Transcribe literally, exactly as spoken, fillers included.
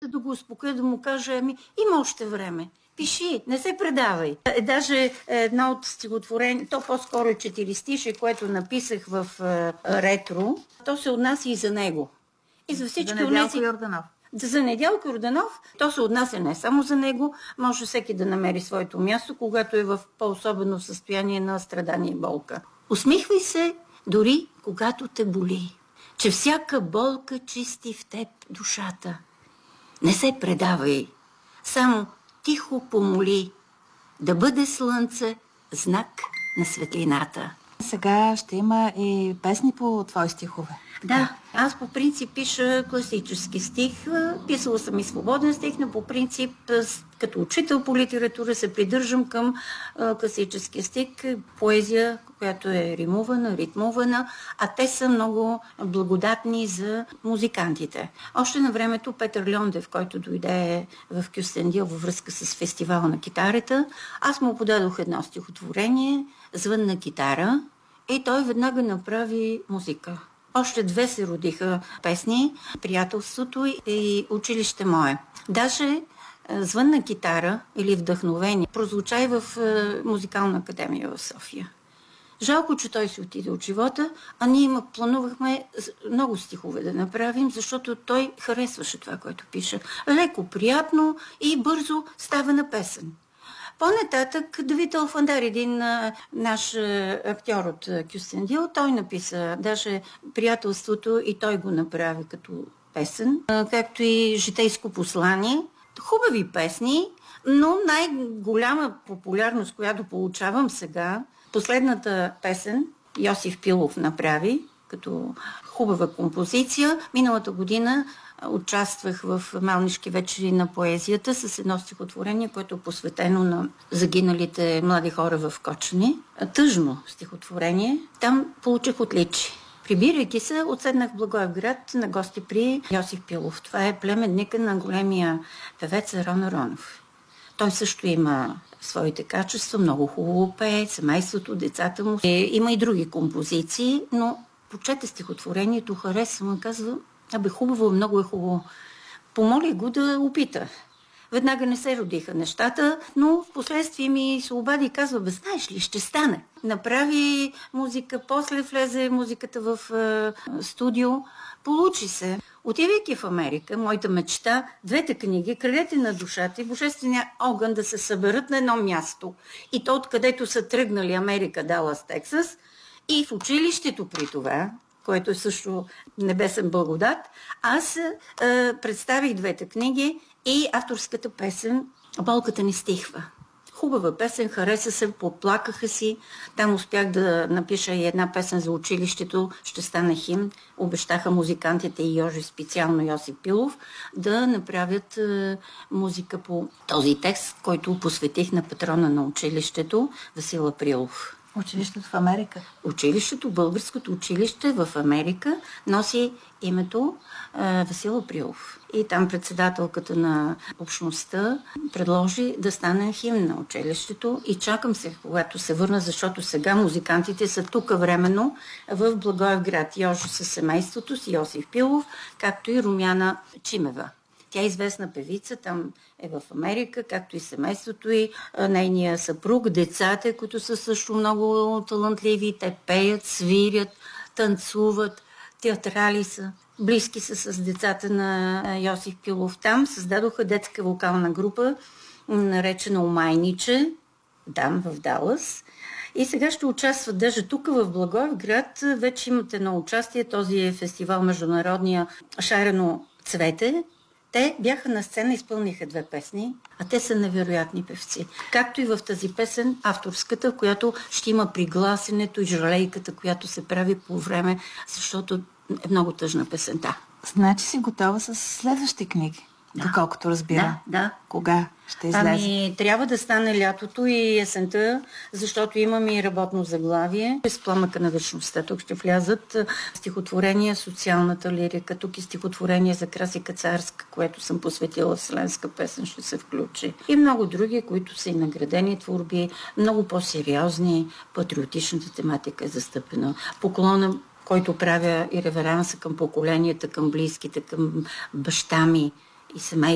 да го успокоя, да му кажа, ами има още време. Пиши, не се предавай. Даже едно от стихотворения, то по-скоро е четиристише, което написах в е, ретро, то се отнася и за него. И за всички за Недялко унеси... Йорданов. За Недялко Йорданов, то се отнася не само за него, може всеки да намери своето място, когато е в по-особено състояние на страдание и болка. Усмихвай се, дори когато те боли, че всяка болка чисти в теб душата. Не се предавай, само тихо помоли да бъде слънце знак на светлината. Сега ще има и песни по твои стихове. Да, аз по принцип пиша класически стих. Писала съм и свободен стих, но по принцип като учител по литература се придържам към класическия стих, поезия, която е римувана, ритмувана, а те са много благодатни за музикантите. Още на времето Петър Льондев, който дойде в Кюстендил във връзка с фестивала на китарата, аз му подадох едно стихотворение, звънна китара, и той веднага направи музика. Още две се родиха песни, Приятелството и Училище мое. Даже звънна китара или вдъхновение прозвуча и в Музикална академия в София. Жалко, че той си отиде от живота, а ние планувахме много стихове да направим, защото той харесваше това, което пише. Леко, приятно и бързо ставена песен. По-нататък Давид Алфандар, един а, наш а, актьор от а, Кюстендил, той написа даже Приятелството и той го направи като песен, а, както и Житейско послание. Хубави песни, но най-голяма популярност, която получавам сега, последната песен Йосиф Пилов направи като хубава композиция. Миналата година участвах в Малнишки вечери на поезията с едно стихотворение, което е посветено на загиналите млади хора в Кочани. Тъжно стихотворение. Там получих отличие. Прибирайки се, отседнах в Благоевград на гости при Йосиф Пилов. Това е племенника на големия певец Арон Аронов. Той също има своите качества, много хубаво пее, семейството, децата му. Е, има и други композиции, но прочете стихотворението, хареса му и казва: абе, хубаво, много е хубаво. Помоли го да опита. Веднага не се родиха нещата, но в последствие ми се обади и казва: бе, знаеш ли, ще стане. Направи музика, после влезе музиката в е, студио. Получи се. Отивайки в Америка, моята мечта, двете книги, Крилете на душата и Божествения огън да се съберат на едно място. И то, откъдето са тръгнали Америка, Далас, Тексас, и в училището при това, което е също небесен благодат, аз е, представих двете книги и авторската песен "Болката не стихва". Хубава песен, хареса се, поплакаха си. Там успях да напиша и една песен за училището, ще стане химн. Обещаха музикантите и Йожи, специално Йосип Пилов, да направят е, музика по този текст, който посветих на патрона на училището Васил Априлов. Училището в Америка? Училището, българското училище в Америка носи името е, Васил Априлов. И там председателката на общността предложи да стане химн на училището и чакам се, когато се върна, защото сега музикантите са тук временно в Благоевград. Йожо със семейството си, Йосиф Пилов, както и Румяна Чимева. Тя е известна певица, там е в Америка, както и семейството и нейния съпруг, децата, които са също много талантливи. Те пеят, свирят, танцуват, театрали са. Близки са с децата на Йосиф Пилов. Там създадоха детска вокална група, наречена Омайниче, там в Далас. И сега ще участват даже тук в Благоевград. Вече имат едно участие. Този е фестивал международния "Шарено цвете". Те бяха на сцена, изпълниха две песни, а те са невероятни певци. Както и в тази песен, авторската, в която ще има пригласенето и жалейката, която се прави по време, защото е много тъжна песента. Значи си готова с следващи книги, да. Доколкото разбирам. Да, да. Кога ще излезе? Ами, трябва да стане лятото и есента, защото имаме и работно заглавие. С "Пламъка на вечността" тук ще влязат стихотворения, социалната лирика, тук и стихотворение за Краси Кацарска, което съм посветила вселенска песен, ще се включи. И много други, които са и наградени творби, много по-сериозни, патриотичната тематика е застъпена. Поклона, който правя и реверанса към поколенията, към близките, към баща ми и семейството.